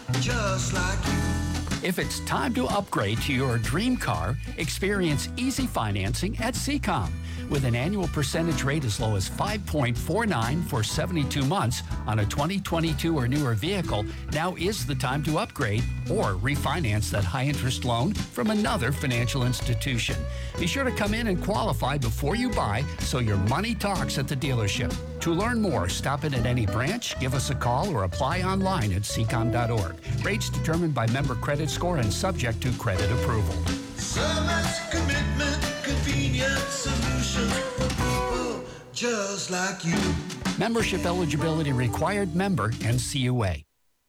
just like you. If it's time to upgrade to your dream car, experience easy financing at Seacom. With an annual percentage rate as low as 5.49 for 72 months on a 2022 or newer vehicle, now is the time to upgrade or refinance that high-interest loan from another financial institution. Be sure to come in and qualify before you buy so your money talks at the dealership. To learn more, stop in at any branch, give us a call, or apply online at Seacom.org. Rates determined by member credit score and subject to credit approval. Service, commitment, convenient solutions for people just like you. Membership eligibility required. Member NCUA.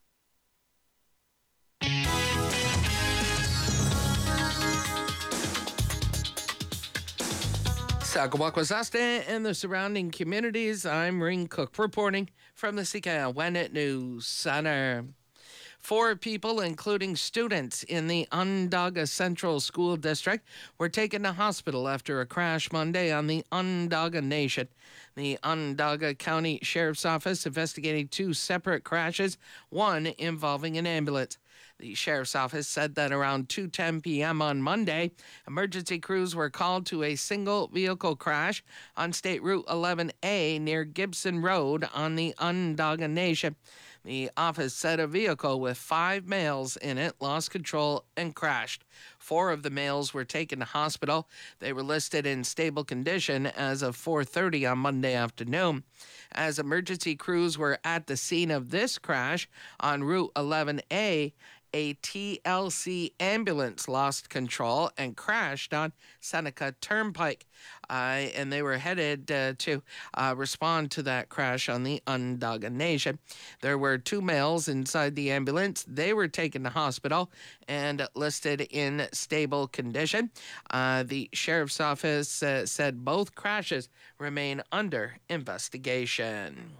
Saskatchewan and the surrounding communities. I'm Ring Cook reporting from the Sikayawena News Center. 4 people, including students in the Onondaga Central School District, were taken to hospital after a crash Monday on the Onondaga Nation. The Onondaga County Sheriff's Office investigating 2 separate crashes, one involving an ambulance. The Sheriff's Office said that around 2:10 p.m. on Monday, emergency crews were called to a single vehicle crash on State Route 11A near Gibson Road on the Onondaga Nation. The office said a vehicle with 5 males in it lost control and crashed. 4 of the males were taken to hospital. They were listed in stable condition as of 4:30 on Monday afternoon. As emergency crews were at the scene of this crash on Route 11A, a TLC ambulance lost control and crashed on Seneca Turnpike. And they were headed to respond to that crash on the Onondaga Nation. There were 2 males inside the ambulance. They were taken to hospital and listed in stable condition. The Sheriff's Office said both crashes remain under investigation.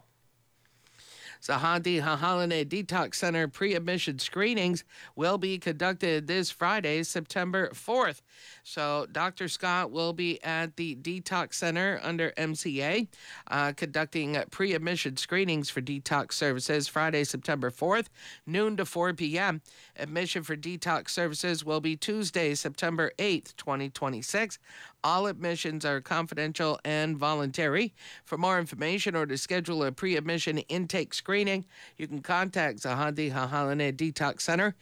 Sahadi Hahalane Detox Center pre-admission screenings will be conducted this Friday, September 4th. So Dr. Scott will be at the Detox Center under MCA conducting pre-admission screenings for detox services Friday, September 4th, noon to 4 p.m. Admission for detox services will be Tuesday, September 8th, 2026. All admissions are confidential and voluntary. For more information or to schedule a pre-admission intake screening, you can contact Sahadi Hahalane Detox Center,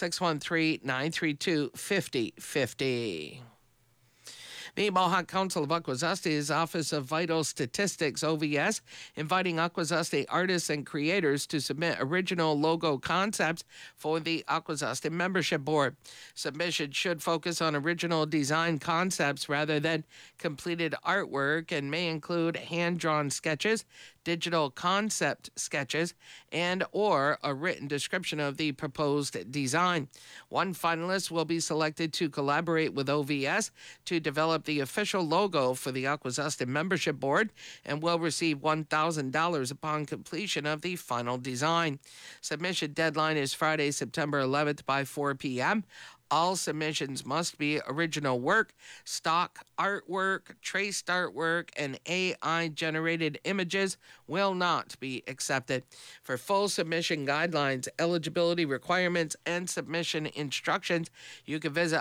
613-932-5050. The Mohawk Council of Akwesasne's Office of Vital Statistics, OVS, inviting Akwesasne artists and creators to submit original logo concepts for the Akwesasne Membership Board. Submission should focus on original design concepts rather than completed artwork and may include hand-drawn sketches, digital concept sketches, and or a written description of the proposed design. One finalist will be selected to collaborate with OVS to develop the official logo for the Akwesasne Membership Board and will receive $1,000 upon completion of the final design. Submission deadline is Friday, September 11th by 4 p.m. All submissions must be original work, stock artwork, traced artwork, and AI-generated images will not be accepted. For full submission guidelines, eligibility requirements, and submission instructions, you can visit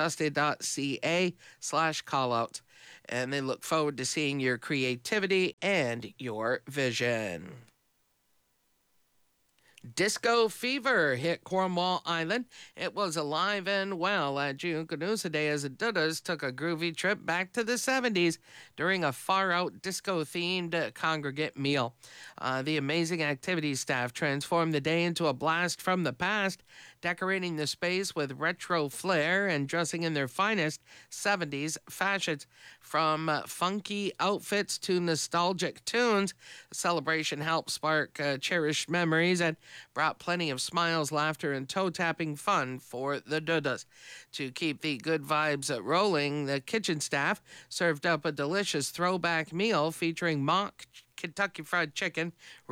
akwesasne.ca/callout. And they look forward to seeing your creativity and your vision. Disco fever hit Cornwall Island. It was alive and well at Junkanoosa Day as the Dudas took a groovy trip back to the 70s during a far-out disco-themed congregate meal. The amazing activities staff transformed the day into a blast from the past, decorating the space with retro flair and dressing in their finest 70s fashions. From funky outfits to nostalgic tunes, the celebration helped spark cherished memories and brought plenty of smiles, laughter, and toe-tapping fun for the Dudas. To keep the good vibes rolling, the kitchen staff served up a delicious throwback meal featuring mock Kentucky Fried Chicken,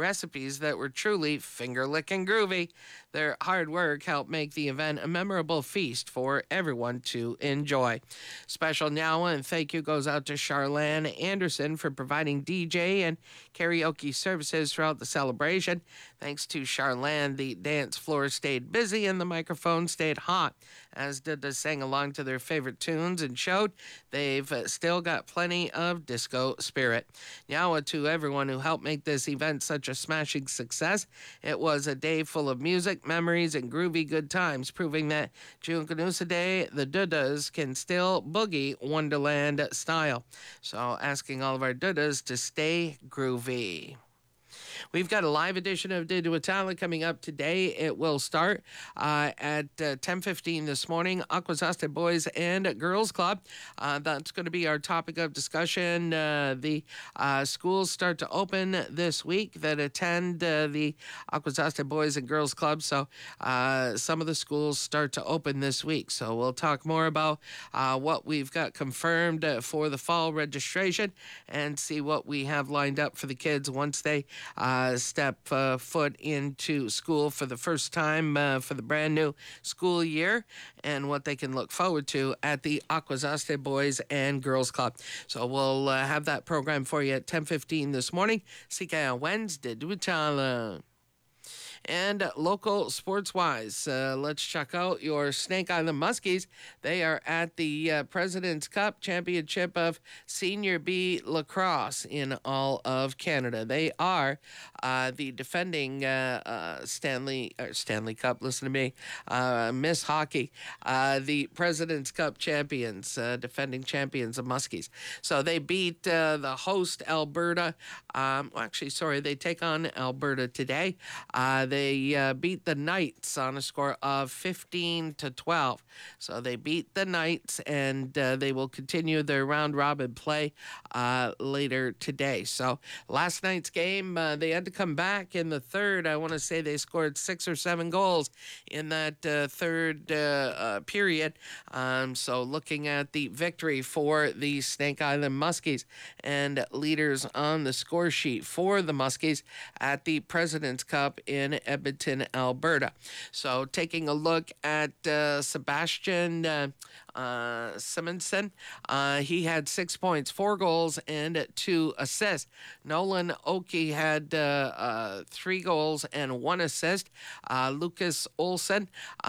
recipes that were truly finger-licking groovy. Their hard work helped make the event a memorable feast for everyone to enjoy. Special now and thank you goes out to Charlene Anderson for providing DJ and karaoke services throughout the celebration. Thanks to Charlene, the dance floor stayed busy and the microphone stayed hot, as did the sang along to their favorite tunes and showed they've still got plenty of disco spirit. Now to everyone who helped make this event such a smashing success. It was a day full of music, memories, and groovy good times, proving that Junkanoosa Day, the Dudas can still boogie Wonderland style. So asking all of our Dudas to stay groovy. We've got a live edition of Didu Itala coming up today. It will start at 10:15 this morning. Akwesasne Boys and Girls Club. That's going to be our topic of discussion. The schools start to open this week that attend the Akwesasne Boys and Girls Club. So some of the schools start to open this week. So we'll talk more about what we've got confirmed for the fall registration and see what we have lined up for the kids once they step foot into school for the first time for the brand new school year and what they can look forward to at the Akwesasne Boys and Girls Club. So we'll have that program for you at 10:15 this morning. CKI Wednesday, Duitala. And local sports-wise, let's check out your Snake Island Muskies. They are at the President's Cup Championship of Senior B Lacrosse in all of Canada. They are the defending Stanley Cup, listen to me, Miss Hockey, the President's Cup champions, defending champions of Muskies. So they beat the host Alberta. They take on Alberta today. They beat the Knights on a score of 15-12. So they beat the Knights, and they will continue their round-robin play later today. So last night's game, they had to come back in the third. I want to say they scored 6 or 7 goals in that third period. So looking at the victory for the Snake Island Muskies, and leaders on the score sheet for the Muskies at the President's Cup in Edmonton, Alberta. So taking a look at Sebastian Simonson, he had 6 points, 4 goals, and 2 assists. Nolan Oki had 3 goals and 1 assist. Lucas Olsen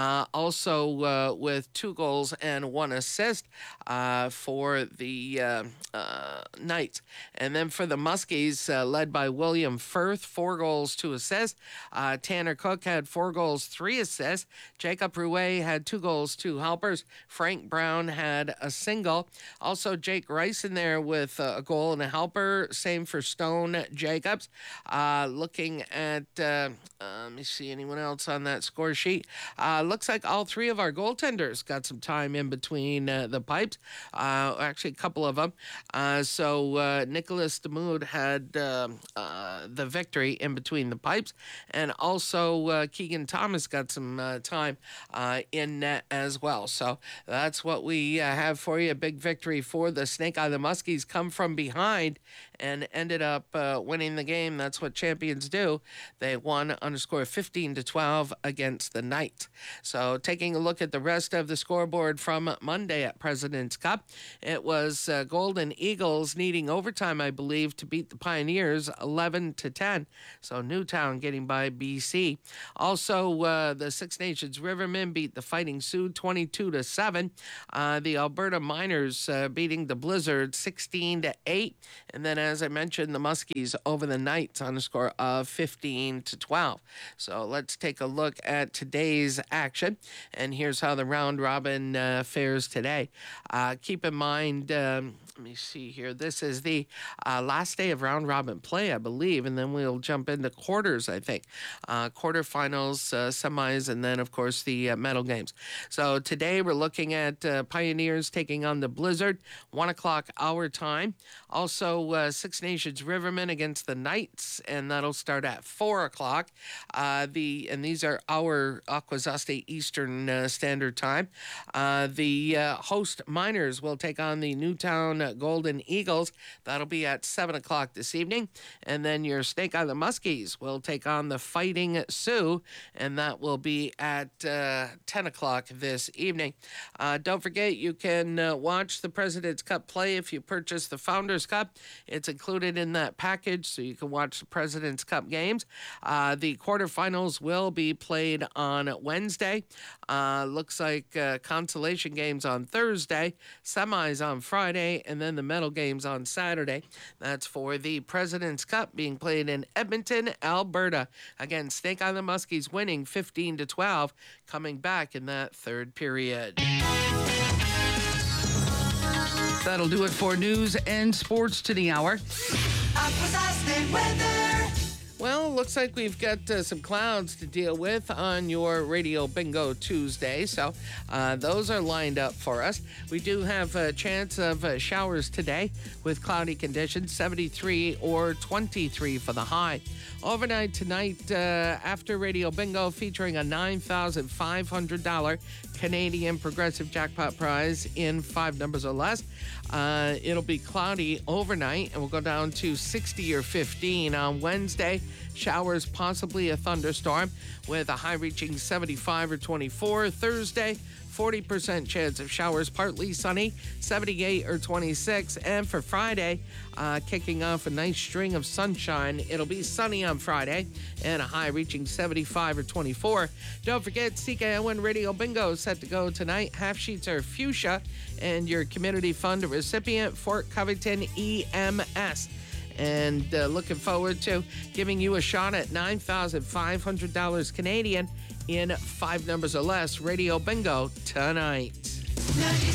also with 2 goals and 1 assist for the Knights. And then for the Muskies, led by William Firth, 4 goals, 2 assists. Tanner Cook had 4 goals, 3 assists. Jacob Rouet had 2 goals, 2 helpers. Frank Brown had a single. Also, Jake Rice in there with a goal and a helper. Same for Stone Jacobs. Looking at, let me see anyone else on that score sheet. Looks like all 3 of our goaltenders got some time in between the pipes. Actually, a couple of them. So Nicholas Demood had the victory in between the pipes. And also Keegan Thomas got some time in net as well. So that's what we have for you. A big victory for the Snake Island Muskies, come from behind and ended up winning the game. That's what champions do. They won on a score of 15-12 against the Knights. So taking a look at the rest of the scoreboard from Monday at President's Cup, it was Golden Eagles needing overtime, I believe, to beat the Pioneers 11-10. So Newtown getting by BC. Also, the Six Nations Rivermen beat the Fighting Sioux 22-7. The Alberta Miners beating the Blizzard 16-8. And then, as I mentioned, the Muskies over the Knights on a score of 15-12. So let's take a look at today's action. And here's how the round robin fares today. Keep in mind, let me see here. This is the last day of round robin play, I believe, and then we'll jump into quarters, I think. Quarterfinals, semis, and then, of course, the medal games. So today we're looking at Pioneers taking on the Blizzard, 1 o'clock our time. Also, Six Nations Rivermen against the Knights, and that'll start at 4 o'clock. And these are our Akwesasne Eastern Standard Time. The host Miners will take on the Newtown Golden Eagles. That'll be at 7 o'clock this evening. And then your Snake Island Muskies will take on the Fighting Sioux, and that will be at 10 o'clock this evening. Don't forget, you can watch the President's Cup play if you purchase the Founders Cup. It's included in that package, so you can watch the President's Cup games. The quarterfinals will be played on Wednesday. Looks like consolation games on Thursday, semis on Friday, and then the medal games on Saturday. That's for the President's Cup being played in Edmonton, Alberta. Again, Snake Island Muskies winning 15-12, coming back in that third period. That'll do it for news and sports to the hour. Akwesasne weather. Well, looks like we've got some clouds to deal with on your Radio Bingo Tuesday, so those are lined up for us. We do have a chance of showers today with cloudy conditions, 73 or 23 for the high. Overnight tonight, after Radio Bingo, featuring a $9,500 Canadian Progressive Jackpot prize in 5 numbers or less. It'll be cloudy overnight, and we'll go down to 60 or 15 on Wednesday. Showers, possibly a thunderstorm, with a high reaching 75 or 24. Thursday, 40% chance of showers, partly sunny, 78 or 26. And for Friday, kicking off a nice string of sunshine. It'll be sunny on Friday and a high reaching 75 or 24. Don't forget, CKON Radio Bingo set to go tonight. Half sheets are fuchsia, and your community fund recipient, Fort Covington EMS. And looking forward to giving you a shot at $9,500 Canadian in 5 numbers or less. Radio Bingo tonight.